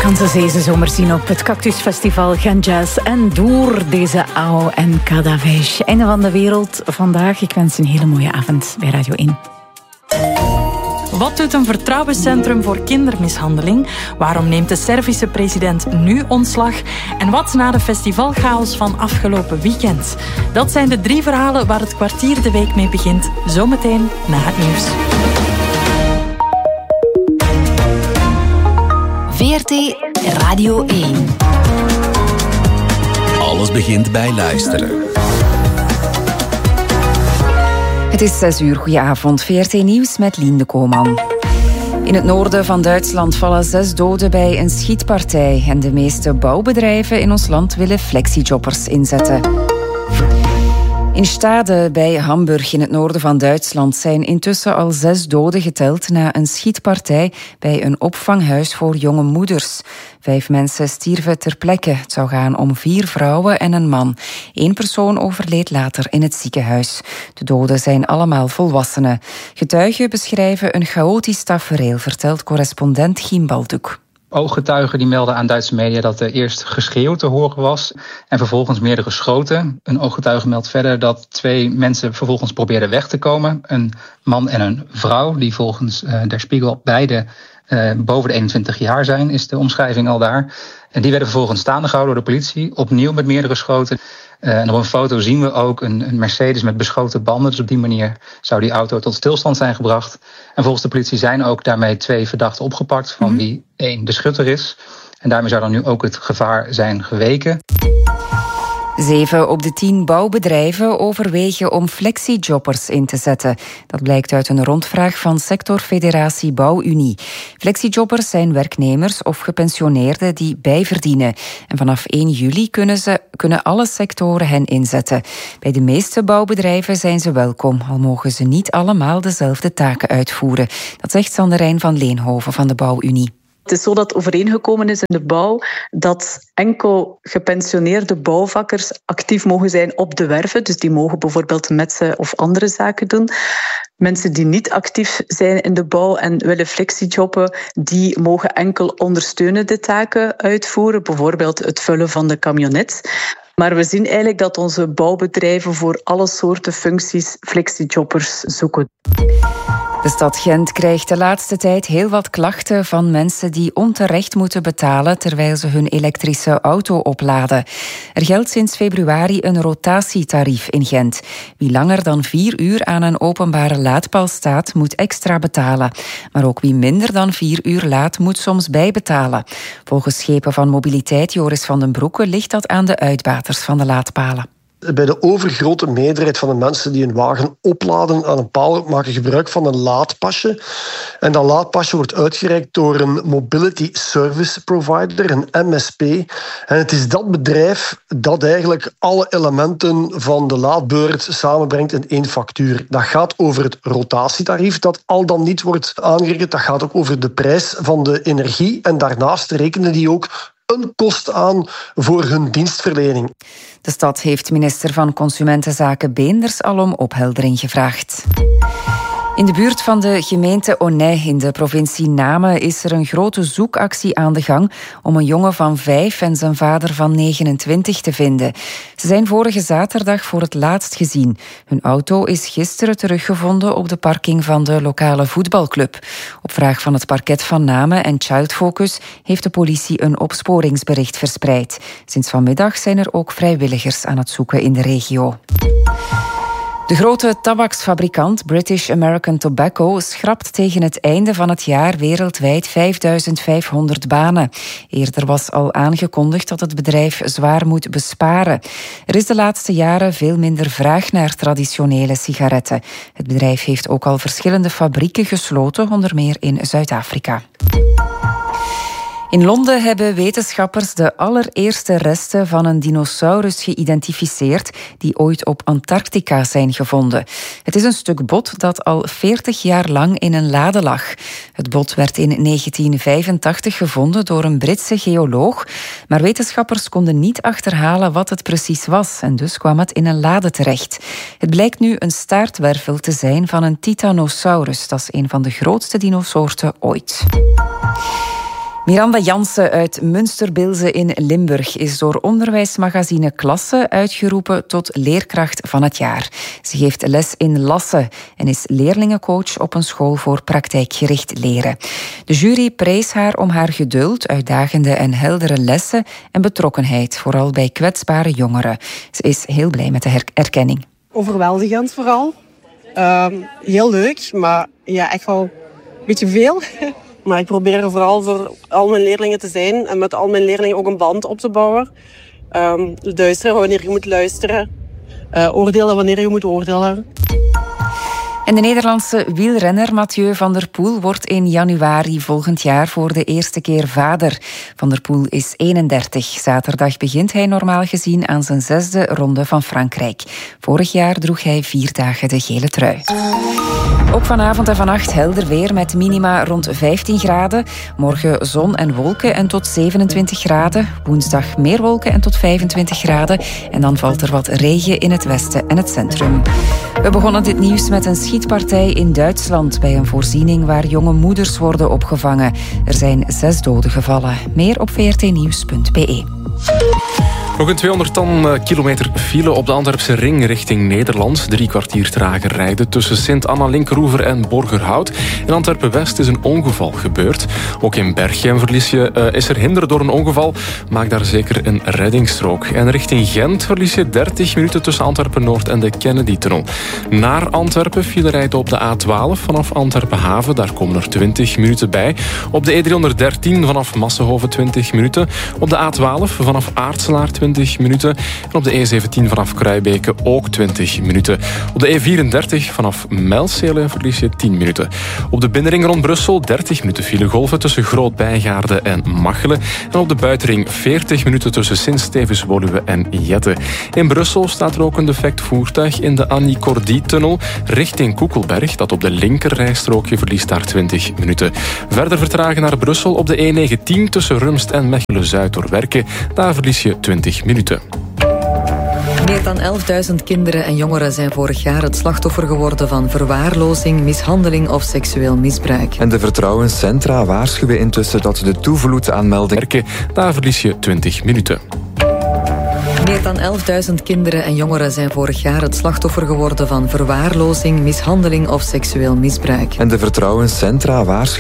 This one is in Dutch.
gaan ze deze zomer zien op het Cactusfestival Ganjas en door deze Ao en Kadavesh. Einde van de wereld vandaag. Ik wens een hele mooie avond bij Radio 1. Wat doet een vertrouwenscentrum voor kindermishandeling? Waarom neemt de Servische president nu ontslag? En wat na de festivalchaos van afgelopen weekend? Dat zijn de 3 verhalen waar het kwartier de week mee begint. Zometeen na het nieuws. VRT Radio 1. Alles begint bij luisteren. Het is 6 uur. Goedenavond. VRT Nieuws met Lien de Kooman. In het noorden van Duitsland vallen 6 doden bij een schietpartij. En de meeste bouwbedrijven in ons land willen flexijobbers inzetten. In Stade bij Hamburg in het noorden van Duitsland zijn intussen al 6 doden geteld na een schietpartij bij een opvanghuis voor jonge moeders. 5 mensen stierven ter plekke. Het zou gaan om 4 vrouwen en een man. 1 persoon overleed later in het ziekenhuis. De doden zijn allemaal volwassenen. Getuigen beschrijven een chaotisch tafereel, vertelt correspondent Giem Balduk. Ooggetuigen die melden aan Duitse media dat er eerst geschreeuw te horen was en vervolgens meerdere schoten. Een ooggetuige meldt verder dat 2 mensen vervolgens probeerden weg te komen. Een man en een vrouw die volgens Der Spiegel beide boven de 21 jaar zijn, is de omschrijving al daar. En die werden vervolgens staande gehouden door de politie, opnieuw met meerdere schoten. En op een foto zien we ook een Mercedes met beschoten banden. Dus op die manier zou die auto tot stilstand zijn gebracht. En volgens de politie zijn ook daarmee 2 verdachten opgepakt, van wie 1 de schutter is. En daarmee zou dan nu ook het gevaar zijn geweken. 7 op de 10 bouwbedrijven overwegen om flexijobbers in te zetten. Dat blijkt uit een rondvraag van sectorfederatie Bouwunie. Flexijobbers zijn werknemers of gepensioneerden die bijverdienen. En vanaf 1 juli kunnen alle sectoren hen inzetten. Bij de meeste bouwbedrijven zijn ze welkom, al mogen ze niet allemaal dezelfde taken uitvoeren. Dat zegt Sanderijn van Leenhoven van de Bouwunie. Het is zo dat overeengekomen is in de bouw dat enkel gepensioneerde bouwvakkers actief mogen zijn op de werven. Dus die mogen bijvoorbeeld metsen of andere zaken doen. Mensen die niet actief zijn in de bouw en willen flexijobben, die mogen enkel ondersteunende taken uitvoeren. Bijvoorbeeld het vullen van de camionet. Maar we zien eigenlijk dat onze bouwbedrijven voor alle soorten functies flexijobbers zoeken. De stad Gent krijgt de laatste tijd heel wat klachten van mensen die onterecht moeten betalen terwijl ze hun elektrische auto opladen. Er geldt sinds februari een rotatietarief in Gent. Wie langer dan 4 uur aan een openbare laadpaal staat, moet extra betalen. Maar ook wie minder dan 4 uur laat, moet soms bijbetalen. Volgens Schepen van Mobiliteit Joris van den Broeke ligt dat aan de uitbaters van de laadpalen. Bij de overgrote meerderheid van de mensen die een wagen opladen aan een paal maken gebruik van een laadpasje. En dat laadpasje wordt uitgereikt door een Mobility Service Provider, een MSP. En het is dat bedrijf dat eigenlijk alle elementen van de laadbeurt samenbrengt in 1 factuur. Dat gaat over het rotatietarief dat al dan niet wordt aangerekend. Dat gaat ook over de prijs van de energie. En daarnaast rekenen die ook een kost aan voor hun dienstverlening. De stad heeft minister van Consumentenzaken Beenders al om opheldering gevraagd. In de buurt van de gemeente Onnij in de provincie Namen is er een grote zoekactie aan de gang om een jongen van 5 en zijn vader van 29 te vinden. Ze zijn vorige zaterdag voor het laatst gezien. Hun auto is gisteren teruggevonden op de parking van de lokale voetbalclub. Op vraag van het parket van Namen en Child Focus heeft de politie een opsporingsbericht verspreid. Sinds vanmiddag zijn er ook vrijwilligers aan het zoeken in de regio. De grote tabaksfabrikant British American Tobacco schrapt tegen het einde van het jaar wereldwijd 5.500 banen. Eerder was al aangekondigd dat het bedrijf zwaar moet besparen. Er is de laatste jaren veel minder vraag naar traditionele sigaretten. Het bedrijf heeft ook al verschillende fabrieken gesloten, onder meer in Zuid-Afrika. In Londen hebben wetenschappers de allereerste resten van een dinosaurus geïdentificeerd die ooit op Antarctica zijn gevonden. Het is een stuk bot dat al 40 jaar lang in een lade lag. Het bot werd in 1985 gevonden door een Britse geoloog, maar wetenschappers konden niet achterhalen wat het precies was en dus kwam het in een lade terecht. Het blijkt nu een staartwervel te zijn van een Titanosaurus. Dat is een van de grootste dinosoorten ooit. Miranda Jansen uit Münsterbilze in Limburg is door onderwijsmagazine Klasse uitgeroepen tot leerkracht van het jaar. Ze geeft les in Lasse en is leerlingencoach op een school voor praktijkgericht leren. De jury prees haar om haar geduld, uitdagende en heldere lessen en betrokkenheid, vooral bij kwetsbare jongeren. Ze is heel blij met de erkenning. Overweldigend vooral. Heel leuk, maar ja, echt wel een beetje veel. Maar ik probeer er vooral voor al mijn leerlingen te zijn en met al mijn leerlingen ook een band op te bouwen. Luisteren wanneer je moet luisteren. Oordelen wanneer je moet oordelen. En de Nederlandse wielrenner Mathieu van der Poel wordt in januari volgend jaar voor de eerste keer vader. Van der Poel is 31. Zaterdag begint hij normaal gezien aan zijn 6e ronde van Frankrijk. Vorig jaar droeg hij 4 dagen de gele trui. Ook vanavond en vannacht helder weer met minima rond 15 graden. Morgen zon en wolken en tot 27 graden. Woensdag meer wolken en tot 25 graden. En dan valt er wat regen in het westen en het centrum. We begonnen dit nieuws met een schietpartij in Duitsland bij een voorziening waar jonge moeders worden opgevangen. Er zijn 6 doden gevallen. Meer op vrtnieuws.be. Nog een 200 kilometer file op de Antwerpse ring richting Nederland. 3 kwartier trager rijden tussen Sint-Anna-Linkeroever en Borgerhout. In Antwerpen-West is een ongeval gebeurd. Ook in Berchem is er hinder door een ongeval. Maak daar zeker een reddingsstrook. En richting Gent verlies je 30 minuten tussen Antwerpen-Noord en de Kennedy-tunnel. Naar Antwerpen file rijden op de A12 vanaf Antwerpen-Haven. Daar komen er 20 minuten bij. Op de E313 vanaf Massenhoven 20 minuten. Op de A12 vanaf Aartselaar 20 minuten. En op de E17 vanaf Kruijbeke ook 20 minuten. Op de E34 vanaf Mijlsele verlies je 10 minuten. Op de binnenring rond Brussel 30 minuten filegolven tussen Groot-Bijgaarde en Machelen. En op de buitenring 40 minuten tussen Sint-Stevens-Woluwe en Jette. In Brussel staat er ook een defect voertuig in de Annie Cordy-tunnel richting Koekelberg. Dat op de linkerrijstrookje verliest daar 20 minuten. Verder vertragen naar Brussel op de E19 tussen Rumst en Mechelen-Zuid door Werken. Daar verlies je 20 minuten. Meer dan 11.000 kinderen en jongeren zijn vorig jaar het slachtoffer geworden van verwaarlozing, mishandeling of seksueel misbruik. En de vertrouwenscentra waarschuwen intussen dat de toevloedsaanmeldingen... Daar verlies je 20 minuten. Meer dan 11.000 kinderen en jongeren zijn vorig jaar het slachtoffer geworden van verwaarlozing, mishandeling of seksueel misbruik. En de vertrouwenscentra waarschuwen...